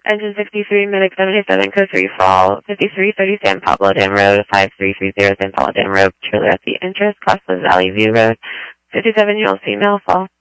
Engine 63, Medic 77, code 3, fall. 5330 San Pablo Dam Road, 5330 San Pablo Dam Road, trailer at the entrance, cross the Valley View Road. 57-year-old female, fall.